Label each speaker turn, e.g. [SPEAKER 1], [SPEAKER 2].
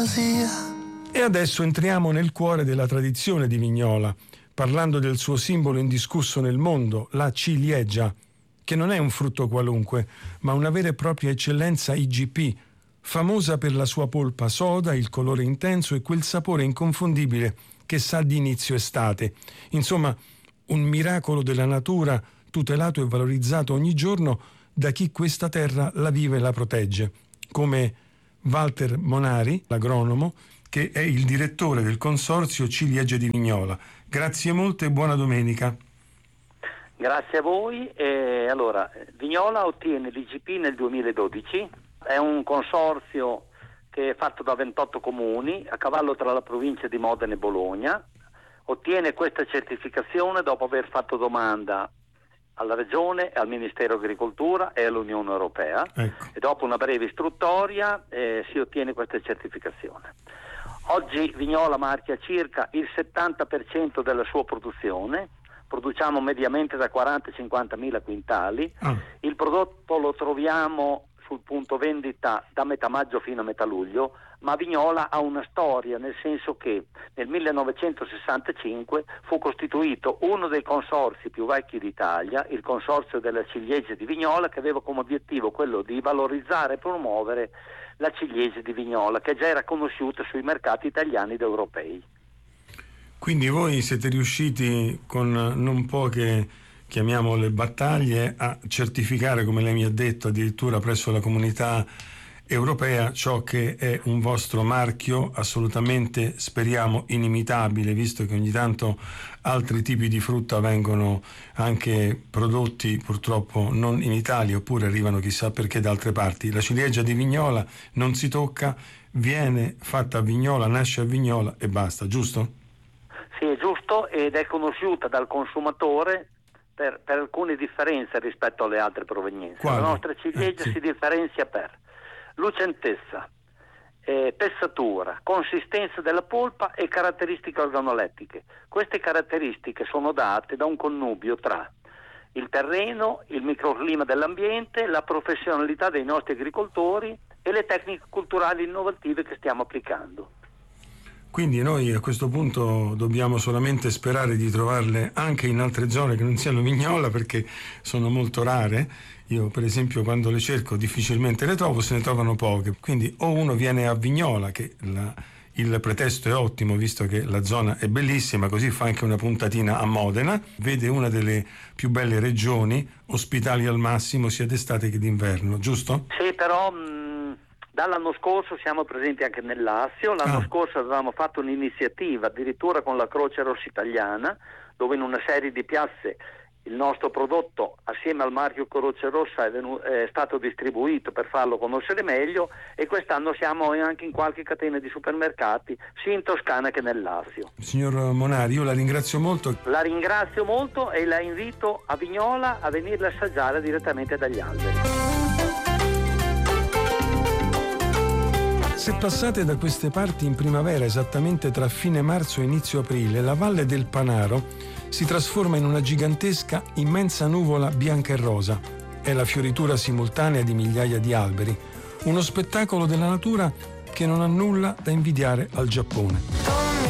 [SPEAKER 1] fantasia.
[SPEAKER 2] E adesso entriamo nel cuore della tradizione di Vignola, parlando del suo simbolo indiscusso nel mondo, la ciliegia, che non è un frutto qualunque, ma una vera e propria eccellenza IGP, famosa per la sua polpa soda, il colore intenso e quel sapore inconfondibile che sa di inizio estate. Insomma, un miracolo della natura tutelato e valorizzato ogni giorno da chi questa terra la vive e la protegge, come Walter Monari, l'agronomo, che è il direttore del consorzio Ciliegie di Vignola. Grazie molte e buona domenica.
[SPEAKER 3] Grazie a voi. Allora, Vignola ottiene l'IGP nel 2012, è un consorzio che è fatto da 28 comuni, a cavallo tra la provincia di Modena e Bologna. Ottiene questa certificazione dopo aver fatto domanda alla Regione, al Ministero Agricoltura e all'Unione Europea.
[SPEAKER 2] Ecco.
[SPEAKER 3] E dopo una breve istruttoria si ottiene questa certificazione. Oggi Vignola marchia circa il 70% della sua produzione, produciamo mediamente da 40 a 50 mila quintali. Il prodotto lo troviamo sul punto vendita da metà maggio fino a metà luglio, ma Vignola ha una storia, nel senso che nel 1965 fu costituito uno dei consorzi più vecchi d'Italia, il consorzio della ciliegia di Vignola, che aveva come obiettivo quello di valorizzare e promuovere la ciliegia di Vignola, che già era conosciuta sui mercati italiani ed europei.
[SPEAKER 2] Quindi voi siete riusciti con non poche, chiamiamole, battaglie a certificare, come lei mi ha detto, addirittura presso la comunità europea, ciò che è un vostro marchio assolutamente, speriamo, inimitabile, visto che ogni tanto altri tipi di frutta vengono anche prodotti purtroppo non in Italia, oppure arrivano chissà perché da altre parti. La ciliegia di Vignola non si tocca, viene fatta a Vignola, nasce a Vignola e basta, giusto?
[SPEAKER 3] Sì, è giusto, ed è conosciuta dal consumatore per alcune differenze rispetto alle altre provenienze.
[SPEAKER 2] Quali?
[SPEAKER 3] La nostra ciliegia
[SPEAKER 2] Sì.
[SPEAKER 3] si differenzia per lucentezza, pezzatura, consistenza della polpa e caratteristiche organolettiche. Queste caratteristiche sono date da un connubio tra il terreno, il microclima dell'ambiente, la professionalità dei nostri agricoltori e le tecniche culturali innovative che stiamo applicando.
[SPEAKER 2] Quindi noi a questo punto dobbiamo solamente sperare di trovarle anche in altre zone che non siano Vignola, perché sono molto rare. Io per esempio quando le cerco difficilmente le trovo, se ne trovano poche. Quindi o uno viene a Vignola, che il pretesto è ottimo visto che la zona è bellissima, così fa anche una puntatina a Modena, vede una delle più belle regioni, ospitali al massimo sia d'estate che d'inverno, giusto?
[SPEAKER 3] Sì, però dall'anno scorso siamo presenti anche nel Lazio. L'anno scorso avevamo fatto un'iniziativa addirittura con la Croce Rossa Italiana, dove in una serie di piazze il nostro prodotto assieme al marchio Croce Rossa è stato distribuito per farlo conoscere meglio, e quest'anno siamo anche in qualche catena di supermercati sia in Toscana che nel Lazio.
[SPEAKER 2] Signor Monari, io la ringrazio molto.
[SPEAKER 3] La ringrazio molto e la invito a Vignola a venirla a assaggiare direttamente dagli alberi.
[SPEAKER 2] Se passate da queste parti in primavera, esattamente tra fine marzo e inizio aprile, la Valle del Panaro si trasforma in una gigantesca, immensa nuvola bianca e rosa. È la fioritura simultanea di migliaia di alberi, uno spettacolo della natura che non ha nulla da invidiare al Giappone.